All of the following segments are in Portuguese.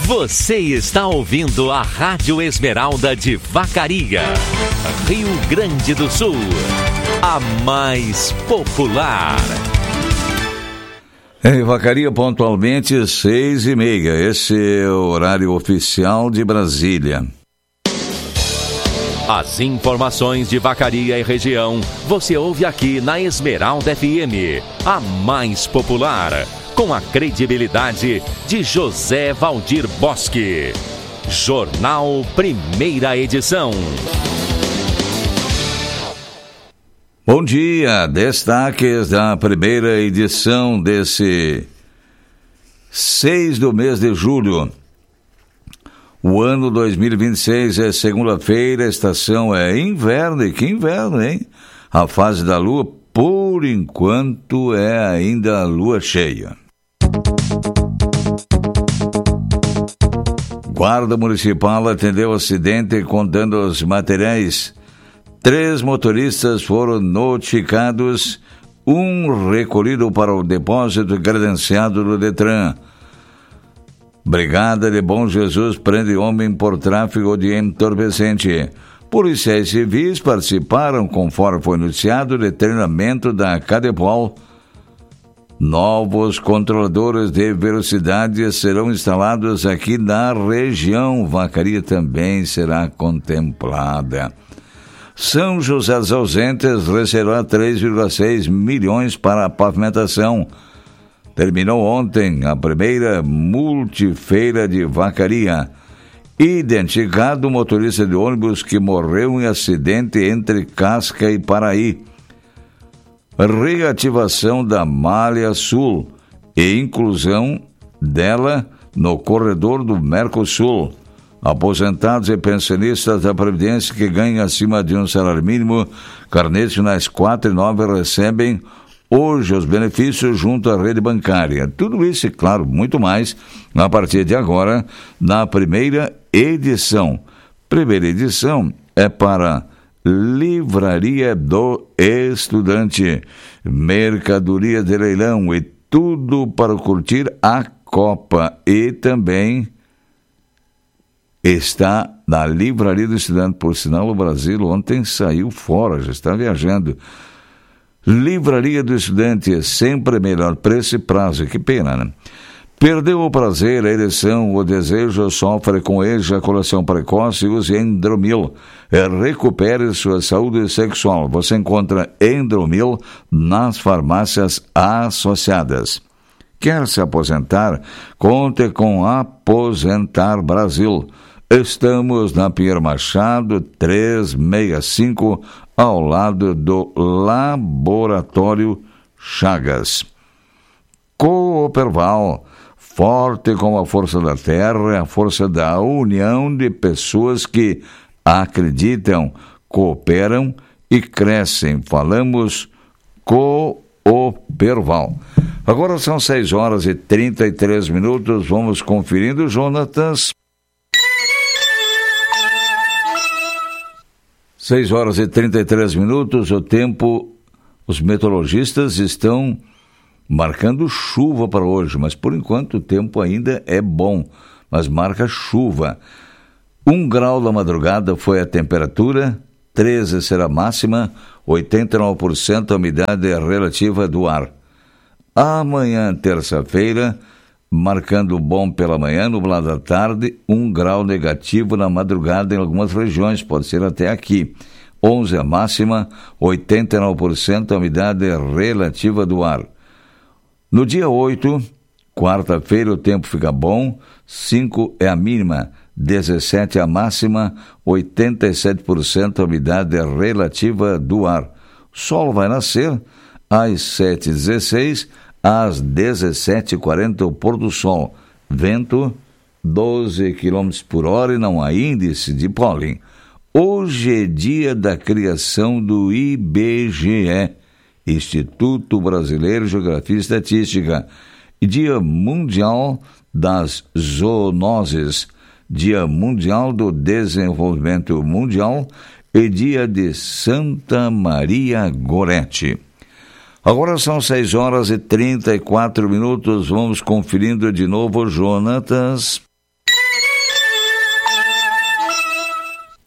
Você está ouvindo a Rádio Esmeralda de Vacaria, Rio Grande do Sul, a mais popular. Em Vacaria, pontualmente 6h30. Esse é o horário oficial de Brasília. As informações de Vacaria e região você ouve aqui na Esmeralda FM, a mais popular, com a credibilidade de José Valdir Bosque. Jornal Primeira Edição. Bom dia, destaques da primeira edição desse 6 do mês de julho. O ano 2026 é segunda-feira, a estação é inverno, e que inverno, hein? A fase da lua, por enquanto, é ainda a lua cheia. Guarda Municipal atendeu acidente contando os materiais. 3 motoristas foram notificados, 1 recolhido para o depósito credenciado do Detran. Brigada de Bom Jesus prende homem por tráfico de entorpecente. Policiais civis participaram, conforme foi anunciado, de treinamento da Cadepol. Novos controladores de velocidade serão instalados aqui na região. Vacaria também será contemplada. São José dos Ausentes receberá 3,6 milhões para a pavimentação. Terminou ontem a primeira multifeira de Vacaria. Identificado o motorista de ônibus que morreu em acidente entre Casca e Paraí. Reativação da Malha Sul e inclusão dela no corredor do Mercosul. Aposentados e pensionistas da Previdência que ganham acima de um salário mínimo, carnês finais 4 e 9 recebem hoje os benefícios junto à rede bancária. Tudo isso e, claro, muito mais, a partir de agora, na primeira edição. Primeira edição é para Livraria do Estudante, mercadoria de leilão e tudo para curtir a Copa. E também está na Livraria do Estudante. Por sinal, o Brasil ontem saiu fora, já está viajando. Livraria do Estudante, sempre melhor preço e prazo. Que pena, né? Perdeu o prazer, a ereção, o desejo, sofre com ejaculação precoce, use Endromil. Recupere sua saúde sexual. Você encontra Endromil nas farmácias associadas. Quer se aposentar? Conte com Aposentar Brasil. Estamos na Pinheiro Machado, 365, ao lado do Laboratório Chagas. Cooperval, forte como a força da terra, a força da união de pessoas que acreditam, cooperam e crescem. Falamos Cooperval. Agora são 6h33, vamos conferindo, Jonatas. 6h33, o tempo, os meteorologistas estão marcando chuva para hoje, mas por enquanto o tempo ainda é bom, mas marca chuva. 1 grau da madrugada foi a temperatura, 13 será a máxima, 89% a umidade relativa do ar. Amanhã, terça-feira, marcando bom pela manhã, nublado à tarde, 1 grau negativo na madrugada em algumas regiões, pode ser até aqui. 11 a máxima, 89% a umidade relativa do ar. No dia 8, quarta-feira, o tempo fica bom, 5 é a mínima, 17 a máxima, 87% a umidade relativa do ar. O sol vai nascer às 7h16, às 17h40, o pôr do sol. Vento 12 km por hora e não há índice de pólen. Hoje é dia da criação do IBGE, Instituto Brasileiro de Geografia e Estatística, e Dia Mundial das Zoonoses, Dia Mundial do Desenvolvimento Mundial e Dia de Santa Maria Gorete. Agora são 6h34, vamos conferindo de novo, Jonatas.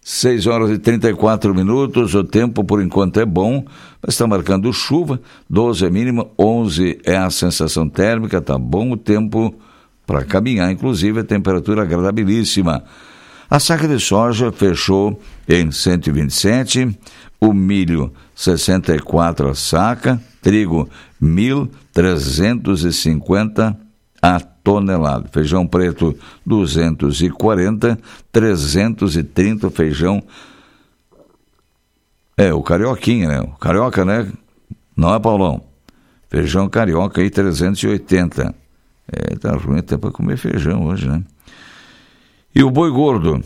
6h34, o tempo por enquanto é bom, mas está marcando chuva, 12 é a mínima, 11 é a sensação térmica, tá bom o tempo para caminhar, inclusive a temperatura agradabilíssima. A saca de soja fechou em 127, o milho 64 a saca, trigo 1.350 a tonelada, feijão preto 240, 330 feijão, o carioquinha, né? O carioca, né? Não é, Paulão? Feijão carioca aí 380. Tá ruim até para comer feijão hoje, né? E o boi gordo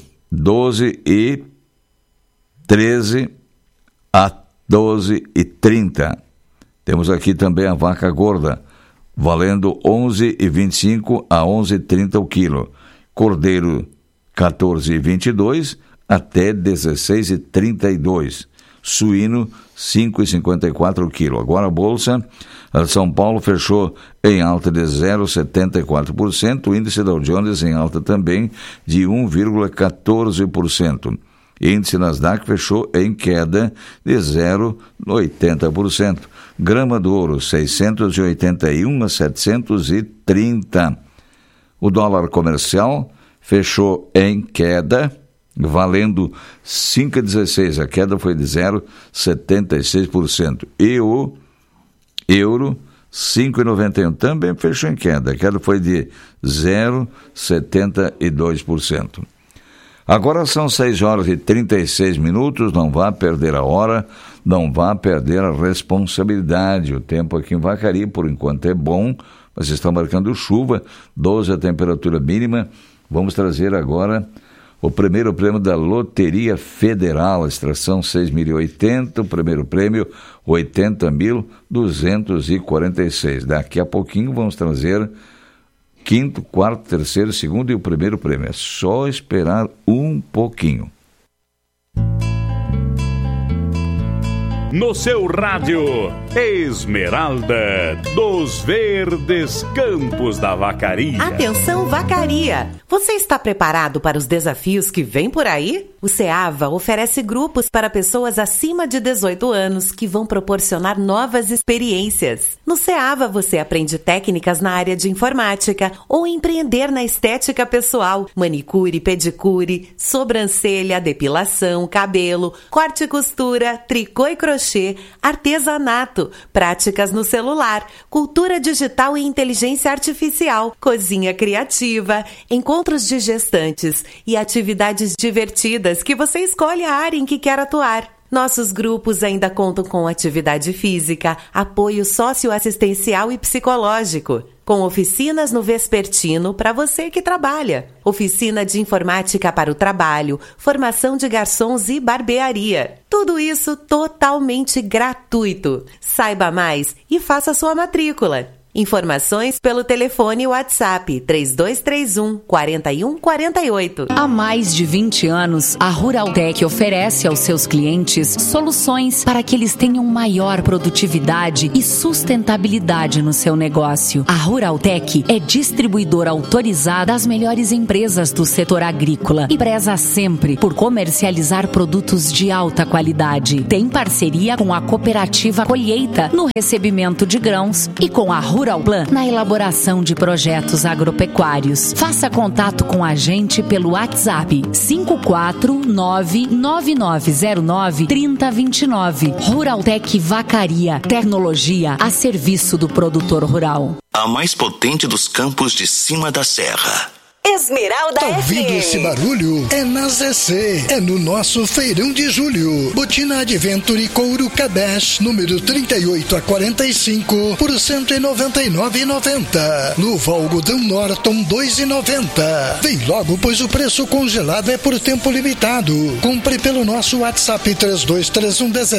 12,13 a 12,30. Temos aqui também a vaca gorda, valendo 11,25 a 11,30 o quilo. Cordeiro, 14,22 até 16,32. Suíno, 5,54 o quilo. Agora a Bolsa, a São Paulo fechou em alta de 0,74%. O índice Dow Jones em alta também de 1,14%. Índice Nasdaq fechou em queda de 0,80%. Grama do ouro, 681 a 730. O dólar comercial fechou em queda, valendo 5,16. A queda foi de 0,76%. E o euro, 5,91. Também fechou em queda. A queda foi de 0,72%. Agora são 6h36, não vá perder a hora, não vá perder a responsabilidade. O tempo aqui em Vacaria, por enquanto, é bom, mas está marcando chuva, 12 a temperatura mínima. Vamos trazer agora o primeiro prêmio da Loteria Federal, a extração 6.080, o primeiro prêmio 80.246. Daqui a pouquinho vamos trazer quinto, quarto, terceiro, segundo e o primeiro prêmio. É só esperar um pouquinho. No seu rádio, Esmeralda, dos verdes campos da Vacaria. Atenção, Vacaria! Você está preparado para os desafios que vêm por aí? O CEAVA oferece grupos para pessoas acima de 18 anos que vão proporcionar novas experiências. No CEAVA você aprende técnicas na área de informática ou empreender na estética pessoal, manicure, pedicure, sobrancelha, depilação, cabelo, corte e costura, tricô e crochê, artesanato, práticas no celular, cultura digital e inteligência artificial, cozinha criativa, encontros de gestantes e atividades divertidas que você escolhe a área em que quer atuar. Nossos grupos ainda contam com atividade física, apoio socioassistencial e psicológico, com oficinas no vespertino para você que trabalha, oficina de informática para o trabalho, formação de garçons e barbearia. Tudo isso totalmente gratuito. Saiba mais e faça sua matrícula. Informações pelo telefone WhatsApp 3231-4148. Há mais de 20 anos, a Ruraltec oferece aos seus clientes soluções para que eles tenham maior produtividade e sustentabilidade no seu negócio. A Ruraltec é distribuidora autorizada das melhores empresas do setor agrícola e preza sempre por comercializar produtos de alta qualidade. Tem parceria com a Cooperativa Colheita no recebimento de grãos e com a Ruralplan na elaboração de projetos agropecuários. Faça contato com a gente pelo WhatsApp 549-9909-3029. Ruraltec Vacaria, tecnologia a serviço do produtor rural. A mais potente dos campos de cima da serra. Esmeralda FM. Tá ouvindo esse barulho? É na ZC, é no nosso feirão de julho. Botina Adventure Couro Kadesh, número 38 a 45, por R$199,90. Luva algodão Norton, R$2,90. Vem logo, pois o preço congelado é por tempo limitado. Compre pelo nosso WhatsApp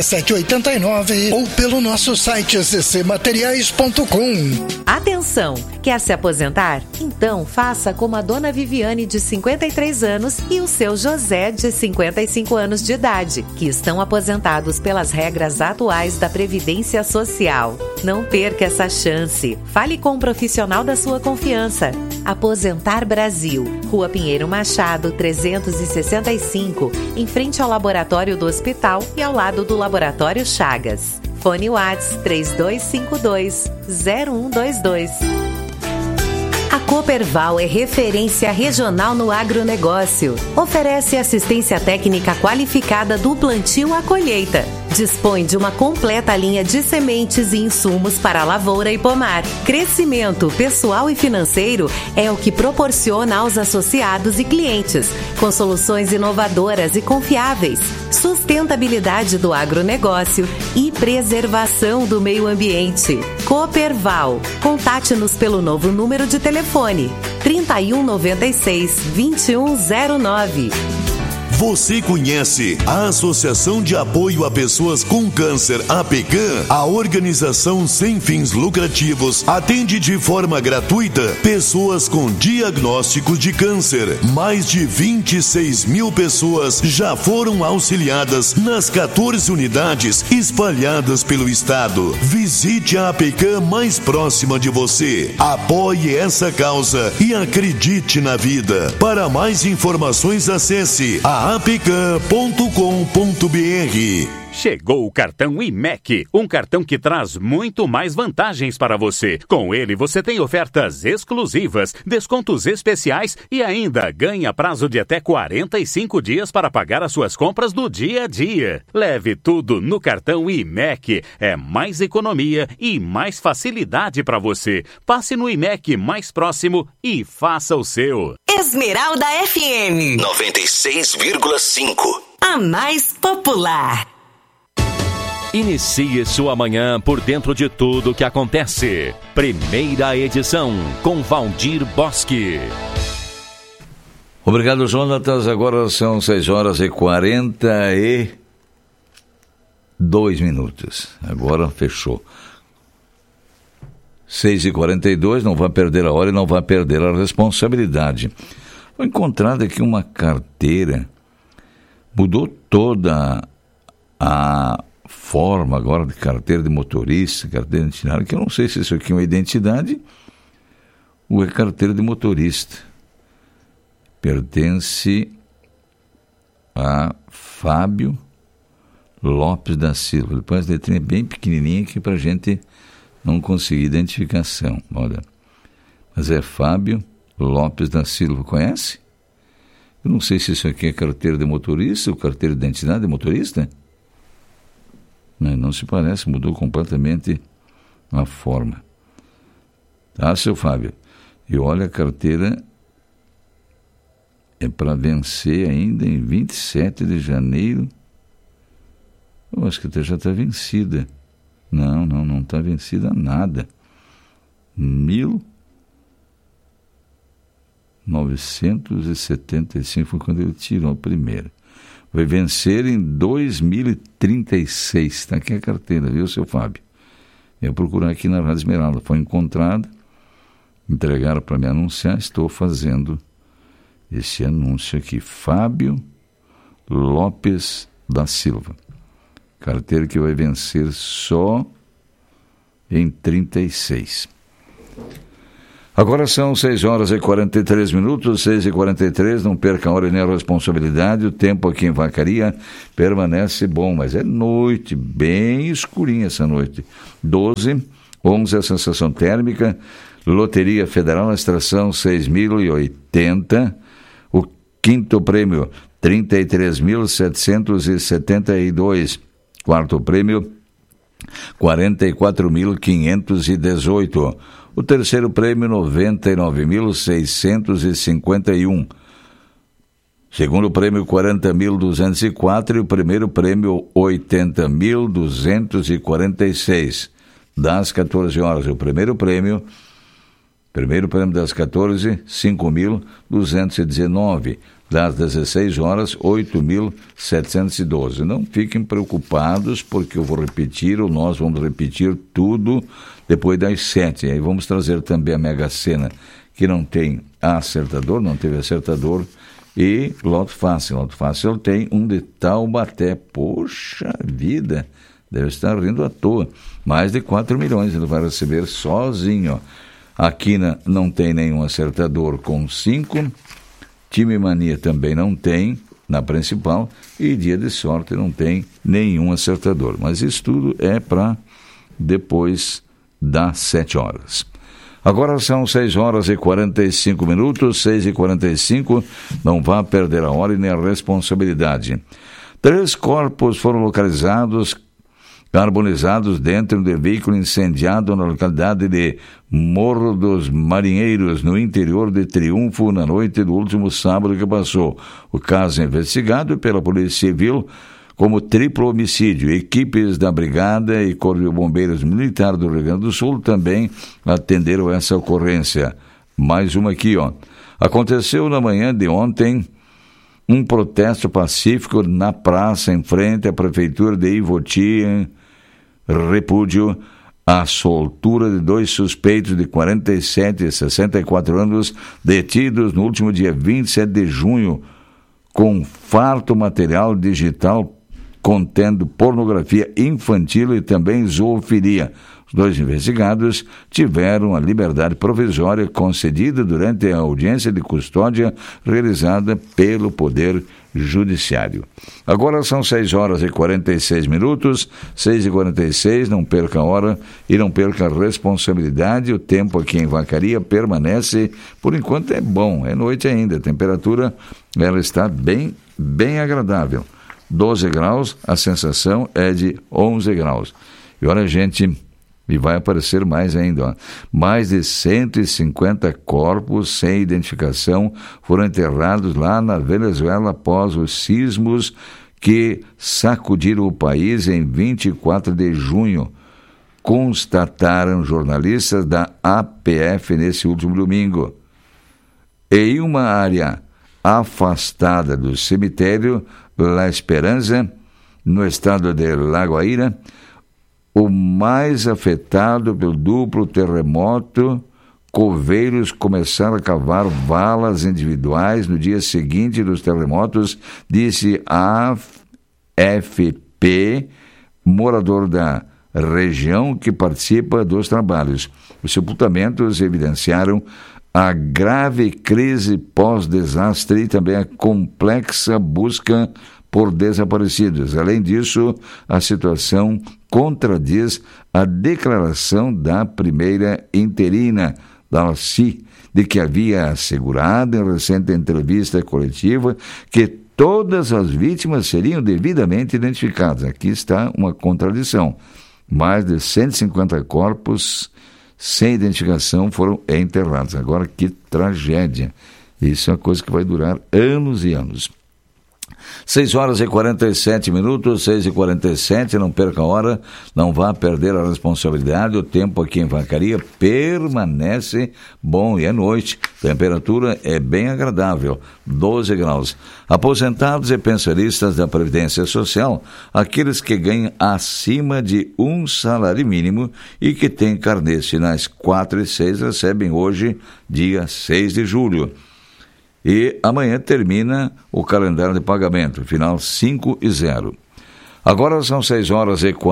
3231-1789 ou pelo nosso site zcmateriais.com. Atenção! Quer se aposentar? Então faça como a dona Viviane, de 53 anos, e o seu José, de 55 anos de idade, que estão aposentados pelas regras atuais da Previdência Social. Não perca essa chance. Fale com um profissional da sua confiança. Aposentar Brasil, Rua Pinheiro Machado, 365, em frente ao laboratório do hospital e ao lado do Laboratório Chagas. Fone WhatsApp 3252-0122. A Cooperval é referência regional no agronegócio. Oferece assistência técnica qualificada do plantio à colheita. Dispõe de uma completa linha de sementes e insumos para lavoura e pomar. Crescimento pessoal e financeiro é o que proporciona aos associados e clientes, com soluções inovadoras e confiáveis, sustentabilidade do agronegócio e preservação do meio ambiente. Cooperval. Contate-nos pelo novo número de telefone 3196-2109. Você conhece a Associação de Apoio a Pessoas com Câncer, APCAM? A organização sem fins lucrativos atende de forma gratuita pessoas com diagnóstico de câncer. Mais de 26 mil pessoas já foram auxiliadas nas 14 unidades espalhadas pelo estado. Visite a APCAM mais próxima de você. Apoie essa causa e acredite na vida. Para mais informações, acesse apcam.com.br. Chegou o cartão IMEC, um cartão que traz muito mais vantagens para você. Com ele, você tem ofertas exclusivas, descontos especiais e ainda ganha prazo de até 45 dias para pagar as suas compras do dia a dia. Leve tudo no cartão IMEC. É mais economia e mais facilidade para você. Passe no IMEC mais próximo e faça o seu. Esmeralda FM 96,5. A mais popular. Inicie sua manhã por dentro de tudo que acontece. Primeira edição, com Valdir Bosque. Obrigado, Jonatas. Agora são 6h42. Agora fechou. 6h42, não vai perder a hora e não vai perder a responsabilidade. Foi encontrada aqui uma carteira. Mudou toda a forma agora de carteira de motorista, carteira de itinerário, que eu não sei se isso aqui é uma identidade ou é carteira de motorista. Pertence a Fábio Lopes da Silva. Depois a letrinha bem pequenininha aqui para a gente não conseguir identificação. Olha, mas é Fábio Lopes da Silva. Conhece? Eu não sei se isso aqui é carteira de motorista ou carteira de identidade de motorista. Não se parece, mudou completamente a forma. Tá, seu Fábio? E olha, a carteira é para vencer ainda em 27 de janeiro. Eu acho que já está vencida. Não está vencida nada. 1975 foi quando ele tirou a primeira. Vai vencer em 2036. Está aqui a carteira, viu, seu Fábio? Eu procurar aqui na Rádio Esmeralda. Foi encontrada, entregaram para me anunciar. Estou fazendo esse anúncio aqui. Fábio Lopes da Silva. Carteira que vai vencer só em 36. Agora são 6h43, 6h43, não perca a hora nem a responsabilidade, o tempo aqui em Vacaria permanece bom, mas é noite, bem escurinha essa noite. 12, 11 a sensação térmica, Loteria Federal na extração 6.080, o quinto prêmio 33.772, quarto prêmio 44.518. O terceiro prêmio, 99.651. Segundo prêmio, 40.204. E o primeiro prêmio, 80.246. Das 14 horas. O primeiro prêmio Primeiro prêmio das 14, 5.219. Das 16 horas, 8.712. Não fiquem preocupados, porque eu vou repetir, ou nós vamos repetir tudo depois das 7. Aí vamos trazer também a Mega Sena, que não tem acertador, não teve acertador, e Loto Fácil. Loto Fácil tem um de Taubaté. Poxa vida, deve estar rindo à toa. Mais de 4 milhões ele vai receber sozinho. A Quina não tem nenhum acertador com 5. Time Mania também não tem na principal. E Dia de Sorte não tem nenhum acertador. Mas isso tudo é para depois das 7 horas. Agora são 6 horas e 45 minutos, 6h45. Não vá perder a hora e nem a responsabilidade. 3 corpos foram localizados, carbonizados dentro de veículo incendiado na localidade de Morro dos Marinheiros, no interior de Triunfo, na noite do último sábado que passou. O caso é investigado pela Polícia Civil como triplo homicídio. Equipes da Brigada e Corpo de Bombeiros Militar do Rio Grande do Sul também atenderam essa ocorrência. Mais uma aqui, ó. Aconteceu na manhã de ontem um protesto pacífico na praça em frente à Prefeitura de Ivoti, em repúdio à soltura de 2 suspeitos de 47 e 64 anos detidos no último dia 27 de junho com farto material digital contendo pornografia infantil e também zoofilia. Os 2 investigados tiveram a liberdade provisória concedida durante a audiência de custódia realizada pelo Poder Judiciário. Agora são 6 horas e 46 minutos, 6h46, não perca a hora e não perca a responsabilidade. O tempo aqui em Vacaria permanece, por enquanto é bom, é noite ainda, a temperatura ela está bem agradável. 12 graus, a sensação é de 11 graus. E olha, gente, e vai aparecer mais ainda, ó. Mais de 150 corpos sem identificação foram enterrados lá na Venezuela após os sismos que sacudiram o país em 24 de junho, constataram jornalistas da APF nesse último domingo. Em uma área afastada do cemitério La Esperança, no estado de Lagoaíra, o mais afetado pelo duplo terremoto, coveiros começaram a cavar valas individuais no dia seguinte dos terremotos, disse a AFP, morador da região que participa dos trabalhos. Os sepultamentos evidenciaram a grave crise pós-desastre e também a complexa busca por desaparecidos. Além disso, a situação contradiz a declaração da primeira interina, Dalci, de que havia assegurado em recente entrevista coletiva que todas as vítimas seriam devidamente identificadas. Aqui está uma contradição. Mais de 150 corpos sem identificação foram enterrados. Agora, que tragédia. Isso é uma coisa que vai durar anos e anos. 6 horas e 47 minutos, 6h47, não perca a hora, não vá perder a responsabilidade. O tempo aqui em Vacaria permanece bom e é noite. Temperatura é bem agradável, 12 graus. Aposentados e pensionistas da Previdência Social, aqueles que ganham acima de um salário mínimo e que têm carnês finais 4 e 6, recebem hoje, dia 6 de julho. E amanhã termina o calendário de pagamento, final 5 e 0. Agora são 6 horas e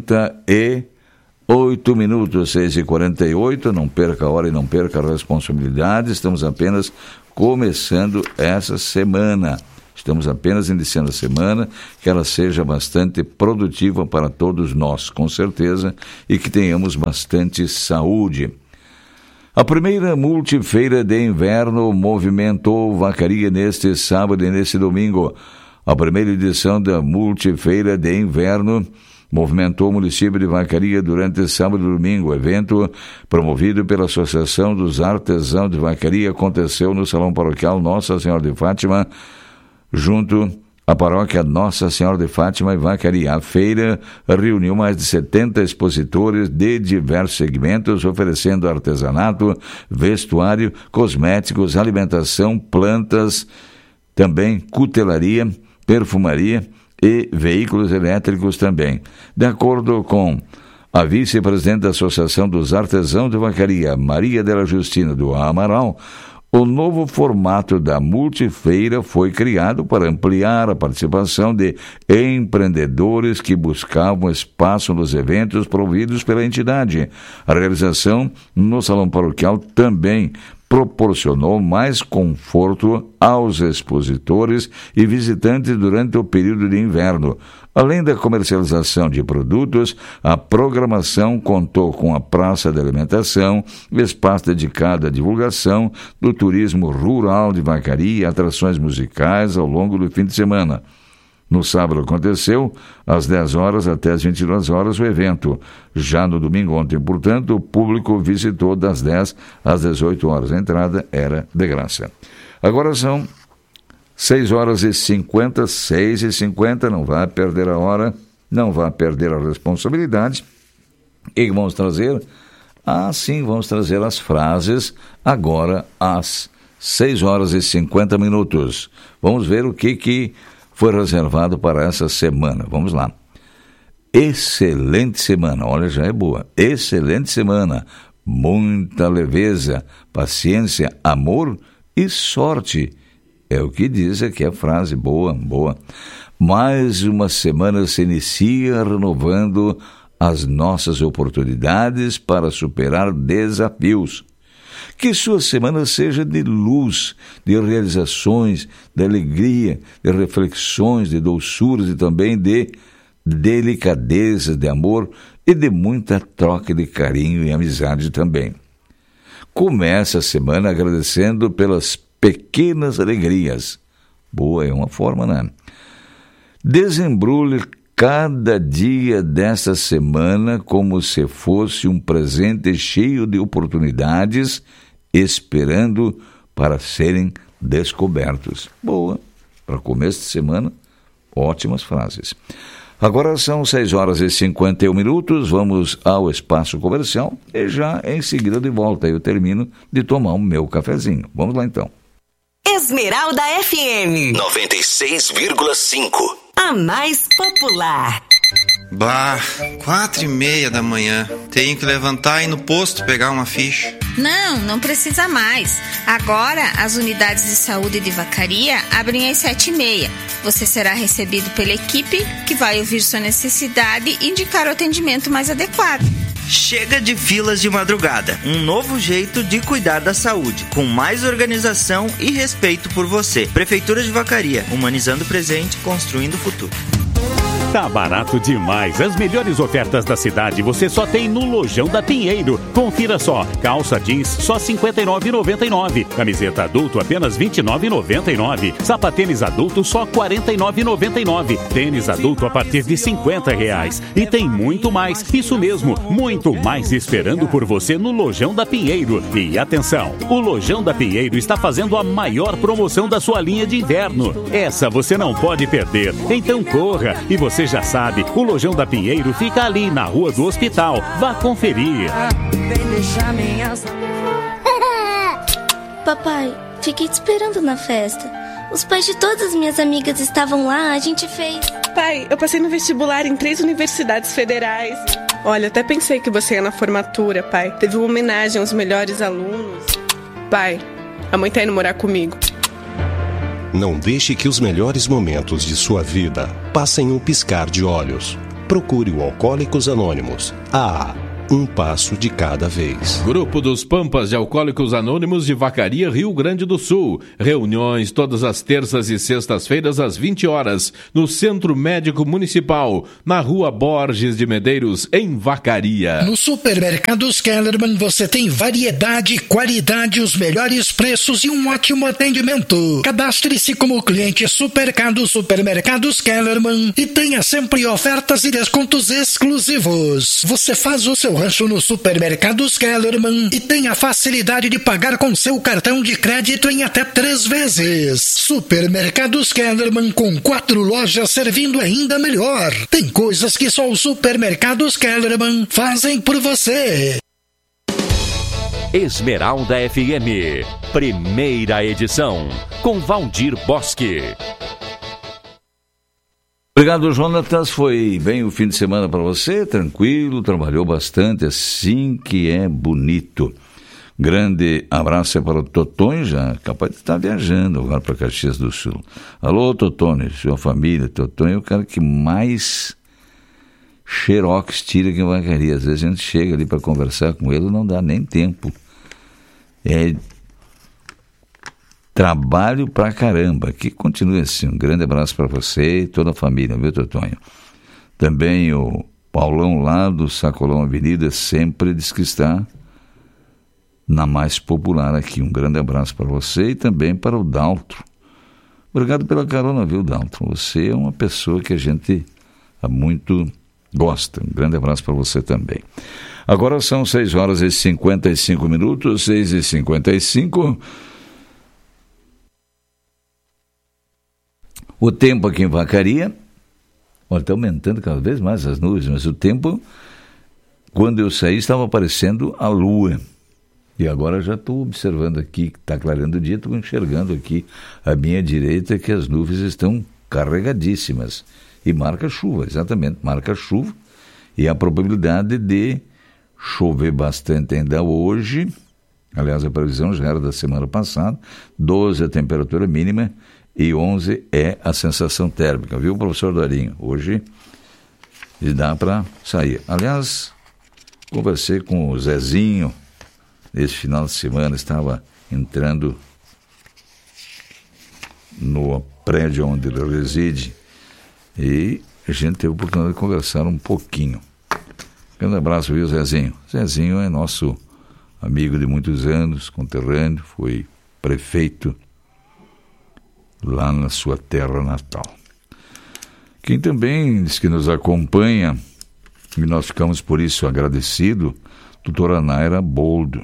48 minutos, 6h48, não perca a hora e não perca a responsabilidade. Estamos apenas começando essa semana. Estamos apenas iniciando a semana, que ela seja bastante produtiva para todos nós, com certeza, e que tenhamos bastante saúde. A primeira multifeira de inverno movimentou Vacaria neste sábado e neste domingo. A primeira edição da multifeira de inverno movimentou o município de Vacaria durante sábado e domingo. O evento, promovido pela Associação dos Artesãos de Vacaria, aconteceu no Salão Paroquial Nossa Senhora de Fátima, junto A paróquia Nossa Senhora de Fátima em Vacaria. A feira reuniu mais de 70 expositores de diversos segmentos, oferecendo artesanato, vestuário, cosméticos, alimentação, plantas, também cutelaria, perfumaria e veículos elétricos também. De acordo com a vice-presidente da Associação dos Artesãos de Vacaria, Maria Dela Justina do Amaral, o novo formato da multifeira foi criado para ampliar a participação de empreendedores que buscavam espaço nos eventos promovidos pela entidade. A realização no Salão Paroquial também proporcionou mais conforto aos expositores e visitantes durante o período de inverno. Além da comercialização de produtos, a programação contou com a praça de alimentação, espaço dedicado à divulgação do turismo rural de Vacaria e atrações musicais ao longo do fim de semana. No sábado aconteceu, às 10 horas até às 22 horas, o evento. Já no domingo ontem, portanto, o público visitou das 10 às 18 horas. A entrada era de graça. Agora são 6 horas e 50, 6 e 50, não vá perder a hora, não vá perder a responsabilidade. E vamos trazer, sim, vamos trazer as frases agora às 6 horas e 50 minutos. Vamos ver o que foi reservado para essa semana. Vamos lá. Excelente semana, olha, já é boa. Excelente semana, muita leveza, paciência, amor e sorte. É o que diz aqui a frase, boa. Mais uma semana se inicia renovando as nossas oportunidades para superar desafios. Que sua semana seja de luz, de realizações, de alegria, de reflexões, de doçuras e também de delicadeza, de amor e de muita troca de carinho e amizade também. Comece a semana agradecendo pelas pequenas alegrias. Boa, é uma forma, né? Desembrulhe cada dia dessa semana como se fosse um presente cheio de oportunidades, esperando para serem descobertos. Boa, para começo de semana, ótimas frases. Agora são 6 horas e 51 minutos, vamos ao espaço comercial e já em seguida de volta eu termino de tomar o meu cafezinho. Vamos lá então. Esmeralda FM 96,5. A mais popular. Bah, 4:30 da manhã. Tenho que levantar e ir no posto pegar uma ficha. Não precisa mais. Agora, as unidades de saúde de Vacaria abrem às 7:30. Você será recebido pela equipe que vai ouvir sua necessidade e indicar o atendimento mais adequado. Chega de filas de madrugada. Um novo jeito de cuidar da saúde, com mais organização e respeito por você. Prefeitura de Vacaria, humanizando o presente, construindo o futuro. Tá barato demais. As melhores ofertas da cidade você só tem no Lojão da Pinheiro. Confira só. Calça jeans só R$ 59,99. Camiseta adulto apenas R$ 29,99. Sapatênis adulto só R$ 49,99. Tênis adulto a partir de R$ 50. E tem muito mais. Isso mesmo, muito mais esperando por você no Lojão da Pinheiro. E atenção, o Lojão da Pinheiro está fazendo a maior promoção da sua linha de inverno. Essa você não pode perder. Então corra. E você já sabe, o Lojão da Pinheiro fica ali na Rua do Hospital. Vá conferir. Papai, fiquei te esperando na festa. Os pais de todas as minhas amigas estavam lá, a gente fez... Pai, eu passei no vestibular em 3 universidades federais. Olha, até pensei que você ia na formatura, pai. Teve uma homenagem aos melhores alunos. Pai, a mãe tá indo morar comigo. Não deixe que os melhores momentos de sua vida passem um piscar de olhos. Procure o Alcoólicos Anônimos. Um passo de cada vez. Grupo dos Pampas de Alcoólicos Anônimos de Vacaria, Rio Grande do Sul. Reuniões todas as terças e sextas-feiras às 20 horas, no Centro Médico Municipal, na Rua Borges de Medeiros, em Vacaria. No Supermercados Kellerman você tem variedade, qualidade, os melhores preços e um ótimo atendimento. Cadastre-se como cliente Supermercados Kellerman e tenha sempre ofertas e descontos exclusivos. Você faz o seu rancho nos supermercados Kellerman e tem a facilidade de pagar com seu cartão de crédito em até 3 vezes. Supermercados Kellerman, com 4 lojas servindo ainda melhor. Tem coisas que só os supermercados Kellerman fazem por você. Esmeralda FM, primeira edição, com Valdir Bosque. Obrigado, Jonatas. Foi bem o fim de semana para você? Tranquilo, trabalhou bastante, assim que é bonito. Grande abraço é para o Totonho, já capaz de estar viajando agora para Caxias do Sul. Alô, Totonho, sua família. Totonho é o cara que mais xerox tira que Vacaria. Às vezes a gente chega ali para conversar com ele, não dá nem tempo. É trabalho pra caramba. Que continue assim. Um grande abraço para você e toda a família, viu, Totonho? Também o Paulão lá do Sacolão Avenida sempre diz que está na mais popular aqui. Um grande abraço para você e também para o Daltro. Obrigado pela carona, viu, Daltro? Você é uma pessoa que a gente muito gosta. Um grande abraço para você também. Agora são 6h55, 6h55. O tempo aqui em Vacaria, olha, está aumentando cada vez mais as nuvens, mas o tempo, quando eu saí, estava aparecendo a lua. E agora já estou observando aqui, que está clareando o dia, estou enxergando aqui à minha direita que as nuvens estão carregadíssimas. E marca chuva, exatamente, marca chuva. E a probabilidade de chover bastante ainda hoje, aliás, a previsão já era da semana passada, 12 a temperatura mínima e 11 é a sensação térmica, viu, professor Dorinho? Hoje dá para sair. Aliás, conversei com o Zezinho nesse final de semana, estava entrando no prédio onde ele reside e a gente teve a oportunidade de conversar um pouquinho. Grande abraço, viu, Zezinho? Zezinho é nosso amigo de muitos anos, conterrâneo, foi prefeito lá na sua terra natal. Quem também diz que nos acompanha, e nós ficamos por isso agradecidos, doutora Naira Boldo,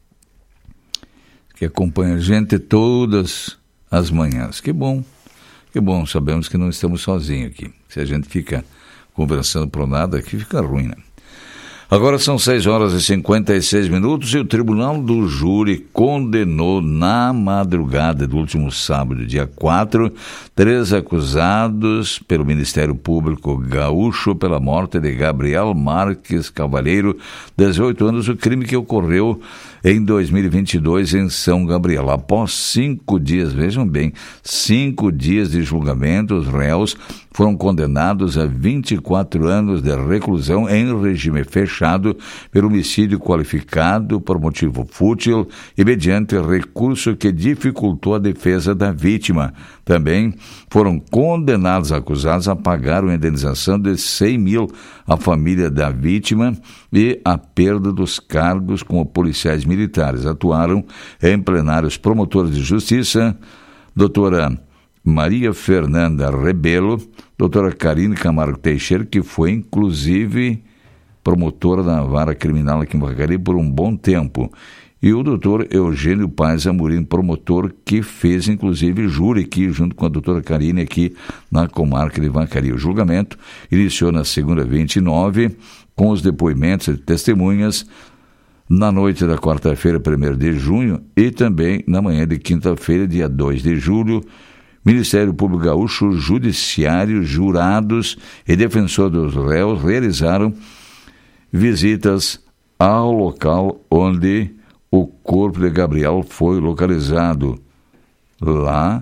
que acompanha a gente todas as manhãs. Que bom, sabemos que não estamos sozinhos aqui. Se a gente fica conversando por nada, aqui fica ruim, né? Agora são 6h56 e o Tribunal do Júri condenou na madrugada do último sábado, dia 4, 3 acusados pelo Ministério Público Gaúcho pela morte de Gabriel Marques Cavalheiro, 18 anos, o crime que ocorreu em 2022 em São Gabriel. Após 5 dias, vejam bem, 5 dias de julgamento, os réus foram condenados a 24 anos de reclusão em regime fechado pelo homicídio qualificado por motivo fútil e mediante recurso que dificultou a defesa da vítima. Também foram condenados acusados a pagar uma indenização de 100 mil à família da vítima e a perda dos cargos como policiais militares. Atuaram em plenários promotores de justiça, doutora Maria Fernanda Rebelo, doutora Karine Camargo Teixeira, que foi inclusive promotora da vara criminal aqui em Vacaria por um bom tempo, e o doutor Eugênio Paes Amorim, promotor, que fez inclusive júri aqui junto com a doutora Karine aqui na comarca de Vacaria. O julgamento iniciou na segunda 29 com os depoimentos de testemunhas na noite da quarta-feira, 1º de junho, e também na manhã de quinta-feira, dia 2 de julho, Ministério Público Gaúcho, Judiciário, jurados e defensor dos réus realizaram visitas ao local onde o corpo de Gabriel foi localizado, lá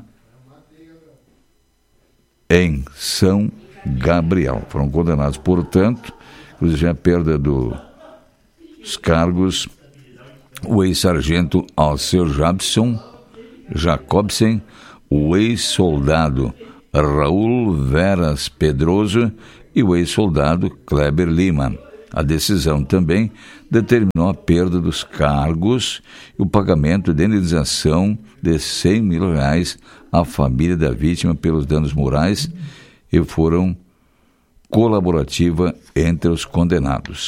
em São Gabriel. Foram condenados, portanto, inclusive a perda dos cargos, o ex-sargento Alceu Jacobsen, o ex-soldado Raul Veras Pedroso e o ex-soldado Kleber Lima. A decisão também determinou a perda dos cargos e o pagamento de indenização de 100 mil reais à família da vítima pelos danos morais e foram colaborativa entre os condenados.